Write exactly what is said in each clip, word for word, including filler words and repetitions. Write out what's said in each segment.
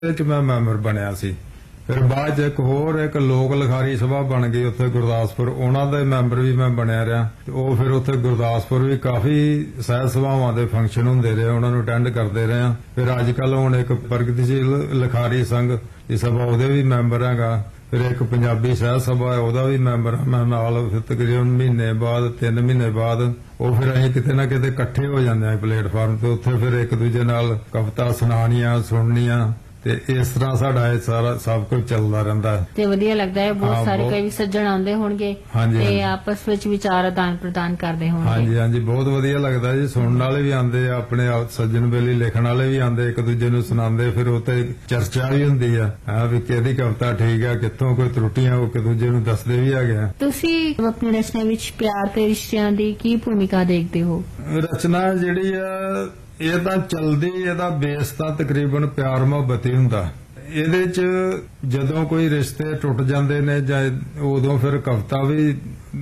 ਚ ਮੈਂ ਮੈਂਬਰ ਬਣਿਆ ਸੀ। ਫਿਰ ਬਾਅਦ ਚ ਇੱਕ ਹੋਰ ਇੱਕ ਲੋਕ ਲਿਖਾਰੀ ਸਭਾ ਬਣ ਗਈ ਉੱਥੇ ਗੁਰਦਾਸਪੁਰ, ਉਹਨਾਂ ਦਾ ਮੈਂਬਰ ਵੀ ਮੈਂ ਬਣਿਆ ਰਿਹਾ। ਉਹ ਫਿਰ ਉੱਥੇ ਗੁਰਦਾਸਪੁਰ ਵੀ ਕਾਫੀ ਸਹਿਤ ਸਭਾਵਾਂ ਦੇ ਫੰਕਸ਼ਨ ਹੁੰਦੇ ਰਹੇ, ਉਹਨਾਂ ਨੂੰ ਅਟੈਂਡ ਕਰਦੇ ਰਹੇ ਆ। ਫਿਰ ਅੱਜ ਕੱਲ ਹੁਣ ਇੱਕ ਪ੍ਰਗਤੀਸ਼ੀਲ ਲਿਖਾਰੀ ਸੰਘ ਦੀ ਸਭਾ, ਉਹਦੇ ਵੀ ਮੈਂਬਰ ਹੈਗਾ। ਫਿਰ ਇੱਕ ਪੰਜਾਬੀ ਸਹਿਤ ਸਭਾ ਹੈ, ਉਹਦਾ ਵੀ ਮੈਂਬਰ ਮੈਂ ਨਾਲ। ਫਿਰ ਤਕਰੀਬਨ ਮਹੀਨੇ ਬਾਅਦ ਤਿੰਨ ਮਹੀਨੇ ਬਾਅਦ ਉਹ ਫਿਰ ਅਸੀਂ ਕਿਤੇ ਨਾ ਕਿਤੇ ਇਕੱਠੇ ਹੋ ਜਾਂਦੇ ਆ ਪਲੇਟਫਾਰਮ ਤੇ, ਉੱਥੇ ਫਿਰ ਇੱਕ ਦੂਜੇ ਨਾਲ ਕਵਿਤਾ ਸੁਣਾਉਣੀਆਂ ਸੁਣਨੀਆਂ, ਤੇ ਇਸ ਤਰ੍ਹਾਂ ਸਾਡਾ ਇਹ ਸਾਰਾ ਸਭ ਕੁਝ ਚੱਲਦਾ ਰਹਿੰਦਾ ਹੈ ਤੇ ਵਧੀਆ ਲੱਗਦਾ ਹੈ। ਬਹੁਤ ਸਾਰੇ ਕਈ ਸੱਜਣ ਆਉਂਦੇ ਹੋਣਗੇ ਤੇ ਆਪਸ ਵਿੱਚ ਵਿਚਾਰ ਆਦਾਨ ਪ੍ਰਦਾਨ ਕਰਦੇ ਹੋਣਗੇ। ਹਾਂਜੀ ਹਾਂਜੀ, ਬਹੁਤ ਵਧੀਆ ਲੱਗਦਾ ਜੀ। ਸੁਣਨ ਵਾਲੇ ਵੀ ਆਉਂਦੇ, ਆਪਣੇ ਸੱਜਣ ਬੇਲੀ ਲਿਖਣ ਵਾਲੇ ਵੀ ਆਉਂਦੇ, ਇੱਕ ਦੂਜੇ ਨੂੰ ਸੁਣਾਉਂਦੇ। ਫਿਰ ਉੱਤੇ ਚਰਚਾ ਵੀ ਹੁੰਦੀ ਆ ਹਾਂ ਵੀ ਕਿਹਦੀ ਕਵਿਤਾ ਠੀਕ ਆ, ਕਿੱਥੋਂ ਕੋਈ ਤਰੁੱਟੀਆਂ ਉਹ ਇੱਕ ਦੂਜੇ ਨੂੰ ਦੱਸਦੇ ਵੀ ਹੈਗੇ ਆ। ਤੁਸੀਂ ਆਪਣੀ ਰਚਨਾ ਵਿੱਚ ਪਿਆਰ ਤੇ ਰਿਸ਼ਤਿਆਂ ਦੀ ਕੀ ਭੂਮਿਕਾ ਦੇਖਦੇ ਹੋ? ਰਚਨਾ ਜਿਹੜੀ ਆ ਇਹ ਤਾਂ ਚਲਦੀ, ਇਹਦਾ ਬੇਸ ਤਾਂ ਤਕਰੀਬਨ ਪਿਆਰ ਮੁਹੱਬਤ ਹੀ ਹੁੰਦਾ। ਇਹਦੇ ਚ ਜਦੋਂ ਕੋਈ ਰਿਸ਼ਤੇ ਟੁੱਟ ਜਾਂਦੇ ਨੇ ਜਾਂ ਉਦੋਂ ਫਿਰ ਕਵਿਤਾ ਵੀ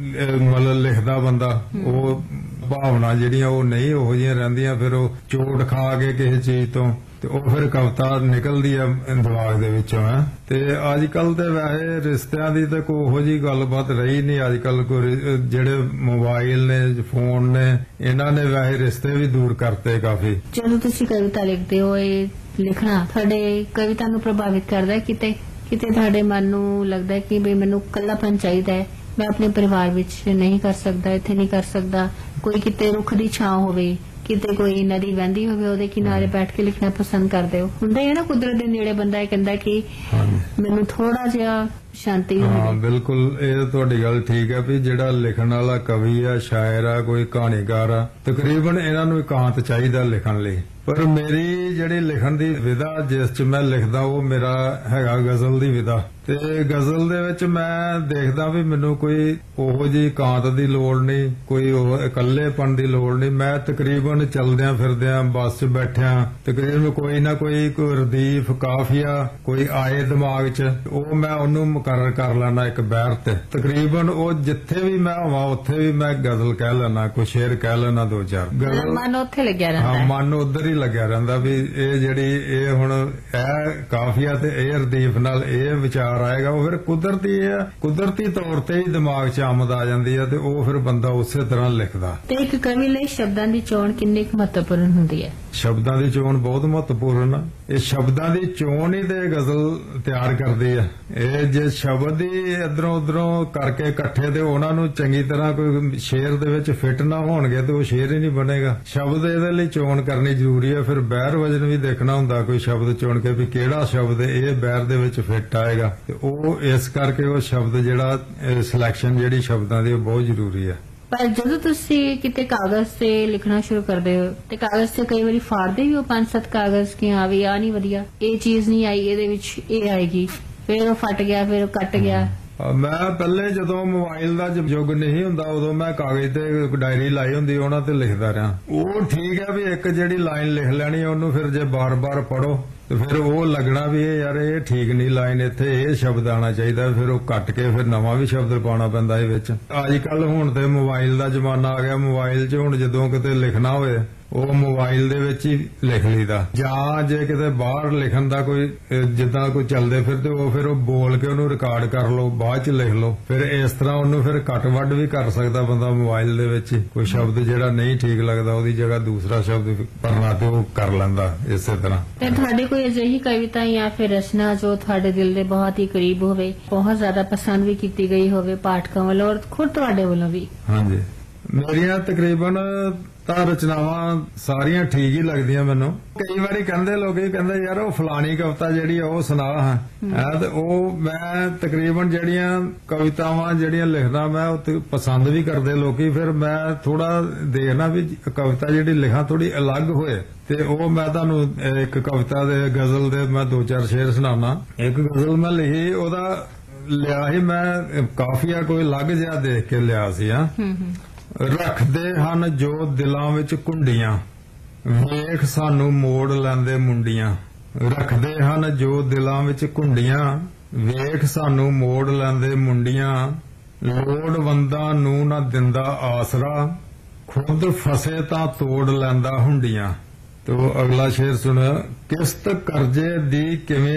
ਮਤਲਬ ਲਿਖਦਾ ਬੰਦਾ, ਉਹ ਭਾਵਨਾ ਜਿਹੜੀਆਂ ਉਹ ਨਹੀਂ ਉਹੋ ਜਿਹੀਆਂ ਰਹਿੰਦੀਆਂ। ਫਿਰ ਉਹ ਚੋਟ ਖਾ ਕੇ ਕਿਸੇ ਚੀਜ਼ ਤੋਂ ਤੇ ਉਹ ਫਿਰ ਕਵਿਤਾ ਨਿਕਲਦੀ ਆ ਦਿਮਾਗ ਦੇ ਵਿੱਚੋਂ ਹੈ। ਤੇ ਅੱਜ ਕੱਲ ਤੇ ਵੈਸੇ ਰਿਸ਼ਤਿਆਂ ਦੀ ਤਾਂ ਕੋਈ ਉਹੋ ਜਿਹੀ ਗੱਲਬਾਤ ਰਹੀ ਨਹੀਂ। ਅੱਜ ਕੱਲ ਕੋਈ ਜਿਹੜੇ ਮੋਬਾਈਲ ਨੇ, ਫੋਨ ਨੇ, ਇਹਨਾਂ ਨੇ ਵੈਸੇ ਰਿਸ਼ਤੇ ਵੀ ਦੂਰ ਕਰਤੇ ਕਾਫੀ। ਜਦੋਂ ਤੁਸੀਂ ਕਵਿਤਾ ਲਿਖਦੇ ਹੋ, ਇਹ ਲਿਖਣਾ ਤੁਹਾਡੇ ਕਵਿਤਾ ਨੂੰ ਪ੍ਰਭਾਵਿਤ ਕਰਦਾ ਹੈ? ਕਿਤੇ ਕਿਤੇ ਤੁਹਾਡੇ ਮਨ ਨੂੰ ਲੱਗਦਾ ਹੈ ਕਿ ਵੀ ਮੈਨੂੰ ਇਕੱਲਾਪਨ ਚਾਹੀਦਾ ਹੈ, ਮੈਂ ਆਪਣੇ ਪਰਿਵਾਰ ਵਿੱਚ ਨਹੀਂ ਕਰ ਸਕਦਾ, ਇੱਥੇ ਨਹੀਂ ਕਰ ਸਕਦਾ? ਕੋਈ ਕਿਤੇ ਰੁੱਖ ਦੀ ਛਾਂ ਹੋਵੇ, ਕਿਤੇ ਕੋਈ ਨਦੀ ਵਹਿੰਦੀ ਹੋਵੇ, ਉਹਦੇ ਕਿਨਾਰੇ ਬੈਠ ਕੇ ਲਿਖਣਾ ਪਸੰਦ ਕਰਦੇ ਹੋ? ਹੁੰਦਾ ਹੈ ਨਾ ਕੁਦਰਤ ਦੇ ਨੇੜੇ ਬੰਦਾ ਇਹ ਕਹਿੰਦਾ ਕਿ ਮੈਨੂੰ ਥੋੜਾ ਜਿਹਾ ਸ਼ਾਂਤੀ ਹੋਵੇ। ਹਾਂ ਬਿਲਕੁਲ, ਇਹ ਤੁਹਾਡੀ ਗੱਲ ਠੀਕ ਹੈ ਵੀ ਜਿਹੜਾ ਲਿਖਣ ਵਾਲਾ ਕਵੀ ਆ, ਸ਼ਾਇਰ ਆ, ਕੋਈ ਕਹਾਣੀਕਾਰ ਆ, ਤਕਰੀਬਨ ਇਹਨਾਂ ਨੂੰ ਇਕਾਂਤ ਚਾਹੀਦਾ ਲਿਖਣ ਲਈ। ਪਰ ਮੇਰੀ ਜਿਹੜੀ ਲਿਖਣ ਦੀ ਵਿਧਾ ਜਿਸ ਚ ਮੈਂ ਲਿਖਦਾ ਉਹ ਮੇਰਾ ਹੈਗਾ ਗਜ਼ਲ ਦੀ ਵਿਧਾ। ਤੇ ਗਜ਼ਲ ਦੇ ਵਿੱਚ ਮੈਂ ਦੇਖਦਾ ਵੀ ਮੈਨੂੰ ਕੋਈ ਉਹੋ ਜਿਹੀ ਇਕਾਂਤ ਦੀ ਲੋੜ ਨਹੀਂ, ਕੋਈ ਉਹ ਇਕੱਲੇਪਣ ਦੀ ਲੋੜ ਨਹੀਂ। ਮੈਂ ਤਕਰੀਬਨ ਚਲਦਿਆਂ ਫਿਰਦਿਆਂ ਬੱਸ 'ਚ ਬੈਠਿਆਂ ਤਕਰੀਬਨ ਕੋਈ ਨਾ ਕੋਈ ਕੋਈ ਰਦੀਫ ਕਾਫੀਆ ਕੋਈ ਆਏ ਦਿਮਾਗ 'ਚ, ਉਹ ਮੈਂ ਉਹਨੂੰ ਮੁਕਰਰ ਕਰ ਲੈਣਾ ਇੱਕ ਬਹਿਰ ਤੇ। ਤਕਰੀਬਨ ਉਹ ਜਿੱਥੇ ਵੀ ਮੈਂ ਹੋਵਾਂ ਉੱਥੇ ਵੀ ਮੈਂ ਗਜ਼ਲ ਕਹਿ ਲੈਣਾ, ਕੋਈ ਸ਼ੇਰ ਕਹਿ ਲੈਣਾ, ਦੋ ਚਾਰ। ਮਨ ਉੱਥੇ ਲੱਗਿਆ ਰਹਿੰਦਾ। ਹਾਂ, ਮਨ ਉਧਰ ਹੀ ਲੱਗਿਆ ਰਹਿੰਦਾ ਵੀ ਇਹ ਜਿਹੜੀ ਇਹ ਹੁਣ ਇਹ ਕਾਫੀਆ ਤੇ ਇਹ ਰਦੀਫ ਨਾਲ ਇਹ ਵਿਚਾਰ ਆਏਗਾ, ਉਹ ਫਿਰ ਕੁਦਰਤੀ ਹੈ, ਕੁਦਰਤੀ ਤੌਰ ਤੇ ਹੀ ਦਿਮਾਗ 'ਚ ਆਮਦ ਆ ਜਾਂਦੀ ਹੈ ਤੇ ਉਹ ਫਿਰ ਬੰਦਾ ਉਸੇ ਤਰ੍ਹਾਂ ਲਿਖਦਾ। ਤੇ ਇੱਕ ਕਵੀ ਲਈ ਸ਼ਬਦਾਂ ਦੀ ਚੋਣ ਕਿੰਨੀ ਕੁ ਮਹੱਤਵਪੂਰਨ ਹੁੰਦੀ ਹੈ? ਸ਼ਬਦਾਂ ਦੀ ਚੋਣ ਬਹੁਤ ਮਹੱਤਵਪੂਰਨ ਆ। ਇਹ ਸ਼ਬਦਾਂ ਦੀ ਚੋਣ ਹੀ ਤੇ ਗਜ਼ਲ ਤਿਆਰ ਕਰਦੀ ਆ। ਇਹ ਜੇ ਸ਼ਬਦ ਹੀ ਇਧਰੋਂ ਉਧਰੋਂ ਕਰਕੇ ਇਕੱਠੇ ਤੇ ਉਹਨਾਂ ਨੂੰ ਚੰਗੀ ਤਰ੍ਹਾਂ ਕੋਈ ਸ਼ੇਰ ਦੇ ਵਿੱਚ ਫਿੱਟ ਨਾ ਹੋਣਗੇ ਤੇ ਉਹ ਸ਼ੇਰ ਹੀ ਨਹੀਂ ਬਣੇਗਾ। ਸ਼ਬਦ ਇਹਦੇ ਲਈ ਚੋਣ ਕਰਨੀ ਜ਼ਰੂਰੀ ਹੈ। ਫਿਰ ਬਹਿਰ ਵਜਨ ਵੀ ਦੇਖਣਾ ਹੁੰਦਾ, ਕੋਈ ਸ਼ਬਦ ਚੁਣ ਕੇ ਵੀ ਕਿਹੜਾ ਸ਼ਬਦ ਇਹ ਬਹਿਰ ਦੇ ਵਿੱਚ ਫਿੱਟ ਆਏਗਾ, ਤੇ ਉਹ ਇਸ ਕਰਕੇ ਉਹ ਸ਼ਬਦ ਜਿਹੜਾ ਸਿਲੈਕਸ਼ਨ ਜਿਹੜੀ ਸ਼ਬਦਾਂ ਦੀ ਉਹ ਬਹੁਤ ਜ਼ਰੂਰੀ ਹੈ। ਪਰ ਜਦੋਂ ਤੁਸੀਂ ਕਿਤੇ ਕਾਗਜ਼ ਤੇ ਲਿਖਣਾ ਸ਼ੁਰੂ ਕਰਦੇ ਹੋ ਤੇ ਕਾਗਜ਼ ਤੇ ਕਈ ਵਾਰੀ ਫਾੜਦੇ ਵੀ ਹੋ ਪੰਜ ਸੱਤ ਕਾਗਜ਼ ਕਿ ਹਾਂ ਵੀ ਆ ਨਹੀਂ ਵਧੀਆ, ਇਹ ਚੀਜ਼ ਨਹੀਂ ਆਈ, ਇਹਦੇ ਵਿੱਚ ਇਹ ਆਏਗੀ, ਫਿਰ ਉਹ ਫਟ ਗਿਆ, ਫਿਰ ਉਹ ਕੱਟ ਗਿਆ। ਮੈਂ ਪਹਿਲੇ ਜਦੋਂ ਮੋਬਾਈਲ ਦਾ ਯੁੱਗ ਨਹੀਂ ਹੁੰਦਾ ਉਦੋਂ ਮੈਂ ਕਾਗਜ਼ ਤੇ ਡਾਇਰੀ ਲਾਈ ਹੁੰਦੀ, ਉਹਨਾਂ ਤੇ ਲਿਖਦਾ ਰਿਹਾ। ਉਹ ਠੀਕ ਹੈ ਵੀ ਇੱਕ ਜਿਹੜੀ ਲਾਈਨ ਲਿਖ ਲੈਣੀ, ਉਹਨੂੰ ਫਿਰ ਜੇ ਬਾਰ-ਬਾਰ ਪੜੋ ਤੇ ਫਿਰ ਉਹ ਲੱਗਣਾ ਵੀ ਇਹ ਯਾਰ ਇਹ ਠੀਕ ਨਹੀਂ ਲਾਈਨ, ਇੱਥੇ ਇਹ ਸ਼ਬਦ ਆਉਣਾ ਚਾਹੀਦਾ, ਫਿਰ ਉਹ ਕੱਟ ਕੇ ਫਿਰ ਨਵਾਂ ਵੀ ਸ਼ਬਦ ਪਾਉਣਾ ਪੈਂਦਾ ਇਹ ਵਿੱਚ। ਅੱਜ ਕੱਲ ਹੁਣ ਤੇ ਮੋਬਾਈਲ ਦਾ ਜ਼ਮਾਨਾ ਆ ਗਿਆ, ਮੋਬਾਈਲ 'ਚ ਹੁਣ ਜਦੋਂ ਕਿਤੇ ਲਿਖਣਾ ਹੋਵੇ ਉਹ ਮੋਬਾਈਲ ਦੇ ਵਿੱਚ ਹੀ ਲਿਖ ਲਈਦਾ, ਜਾਂ ਜੇ ਕਿਤੇ ਬਾਹਰ ਲਿਖਣ ਦਾ ਕੋਈ ਜਿੱਦਾਂ ਕੋਈ ਚੱਲਦੇ ਫਿਰਦੇ ਉਹ ਫਿਰ ਉਹ ਬੋਲ ਕੇ ਉਹਨੂੰ ਰਿਕਾਰਡ ਕਰ ਲਓ, ਬਾਅਦ 'ਚ ਲਿਖ ਲਓ। ਫਿਰ ਇਸ ਤਰ੍ਹਾਂ ਉਹਨੂੰ ਫਿਰ ਕੱਟ ਵੱਢ ਵੀ ਕਰ ਸਕਦਾ ਬੰਦਾ ਮੋਬਾਈਲ ਦੇ ਵਿੱਚ। ਕੋਈ ਸ਼ਬਦ ਜਿਹੜਾ ਨਹੀਂ ਠੀਕ ਲੱਗਦਾ ਉਹਦੀ ਜਗ੍ਹਾ ਦੂਸਰਾ ਸ਼ਬਦ ਭਰਨਾ ਤੇ ਉਹ ਕਰ ਲੈਂਦਾ ਇਸੇ ਤਰ੍ਹਾਂ। ਤੇ ਤੁਹਾਡੀ ਕੋਈ ਅਜਿਹੀ ਕਵਿਤਾ ਜਾਂ ਫਿਰ ਰਚਨਾ ਜੋ ਤੁਹਾਡੇ ਦਿਲ ਦੇ ਬਹੁਤ ਹੀ ਕਰੀਬ ਹੋਵੇ, ਬਹੁਤ ਜ਼ਿਆਦਾ ਪਸੰਦ ਵੀ ਕੀਤੀ ਗਈ ਹੋਵੇ ਪਾਠਕਾਂ ਵੱਲੋਂ ਔਰ ਖੁਦ ਤੁਹਾਡੇ ਵੱਲੋਂ ਵੀ? ਹਾਂਜੀ, ਮੇਰੀਆਂ ਤਕਰੀਬਨ ਤਾਂ ਰਚਨਾਵਾਂ ਸਾਰੀਆਂ ਠੀਕ ਹੀ ਲੱਗਦੀਆਂ ਮੈਨੂੰ। ਕਈ ਵਾਰੀ ਕਹਿੰਦੇ ਲੋਕੀ ਕਹਿੰਦੇ ਯਾਰ ਉਹ ਫਲਾਣੀ ਕਵਿਤਾ ਜਿਹੜੀ ਆ ਉਹ ਸੁਣਾ ਹਾਂ, ਤੇ ਉਹ ਮੈਂ ਤਕਰੀਬਨ ਜਿਹੜੀਆਂ ਕਵਿਤਾਵਾਂ ਜਿਹੜੀਆਂ ਲਿਖਦਾ ਮੈਂ ਉਹ ਪਸੰਦ ਵੀ ਕਰਦੇ ਲੋਕੀ। ਫਿਰ ਮੈਂ ਥੋੜਾ ਦੇਖਣਾ ਵੀ ਕਵਿਤਾ ਜਿਹੜੀ ਲਿਖਾਂ ਥੋੜੀ ਅਲੱਗ ਹੋਏ, ਤੇ ਉਹ ਮੈਂ ਤੁਹਾਨੂੰ ਇੱਕ ਕਵਿਤਾ ਦੇ ਗਜ਼ਲ ਦੇ ਮੈਂ ਦੋ ਚਾਰ ਸ਼ੇਰ ਸੁਣਾਉਣਾ। ਇੱਕ ਗਜ਼ਲ ਮੈਂ ਲਿਖੀ, ਉਹਦਾ ਲਿਆ ਸੀ ਮੈਂ ਕਾਫੀਆ ਕੋਈ ਅਲੱਗ ਜਿਹਾ ਦੇਖ ਕੇ ਲਿਆ ਸੀ। ਹਾਂ, ਰੱਖਦੇ ਹਨ ਜੋ ਦਿਲਾਂ ਵਿੱਚ ਕੁੰਡੀਆਂ, ਵੇਖ ਸਾਨੂੰ ਮੋੜ ਲੈਂਦੇ ਮੁੰਡੀਆਂ। ਰੱਖਦੇ ਹਨ ਜੋ ਦਿਲਾਂ ਵਿੱਚ ਕੁੰਡੀਆਂ, ਵੇਖ ਸਾਨੂੰ ਮੋੜ ਲੈਂਦੇ ਮੁੰਡੀਆਂ। ਲੋੜਵੰਦਾਂ ਨੂੰ ਨਾ ਦਿੰਦਾ ਆਸਰਾ, ਖੁਦ ਫਸੇ ਤਾਂ ਤੋੜ ਲੈਂਦਾ ਹੁੰਡੀਆਂ। ਤੋ ਅਗਲਾ ਸ਼ੇਰ ਸੁਣਿਆ, ਕਿਸ਼ਤ ਕਰਜ਼ੇ ਦੀ ਕਿਵੇਂ